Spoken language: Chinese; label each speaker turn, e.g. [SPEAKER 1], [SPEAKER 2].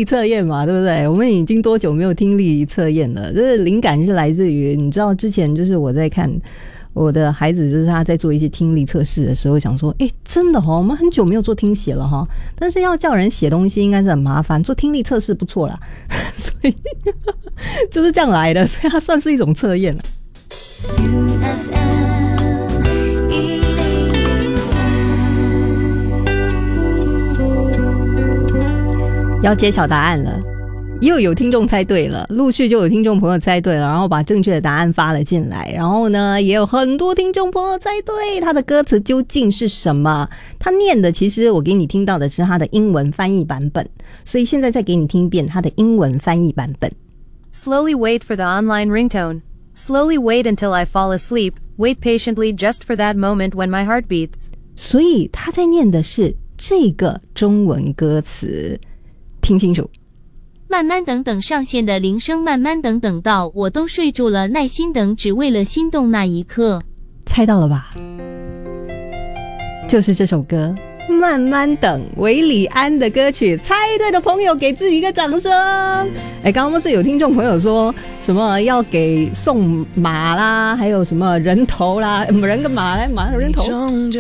[SPEAKER 1] 力测验嘛，对不对？我们已经多久没有听力测验了？这灵感是来自于，你知道之前就是我在看我的孩子，就是他在做一些听力测试的时候，想说，真的我们很久没有做听写了但是要叫人写东西应该是很麻烦，做听力测试不错啦，所以就是这样来的，所以它算是一种测验。要揭晓答案了，又有听众猜对了，陆续就有听众朋友猜对了，然后把正确的答案发了进来，然后呢也有很多听众朋友猜对，他的歌词究竟是什么？他念的其实我给你听到的是他的英文翻译版本，所以现在再给你听一遍他的英文翻译版本。
[SPEAKER 2] Slowly wait for the online ringtone. Slowly wait until I fall asleep. Wait patiently just for that moment when my heart beats.
[SPEAKER 1] 所以他在念的是这个中文歌词，听清楚。
[SPEAKER 3] 慢慢等等上线的铃声，慢慢等等到我都睡住了，耐心等只为了心动那一刻。
[SPEAKER 1] 猜到了吧？就是这首歌慢慢等，韦礼安的歌曲。猜对的朋友给自己一个掌声。刚刚不是有听众朋友说什么要给送马啦，还有什么人头啦，人跟马来马人头。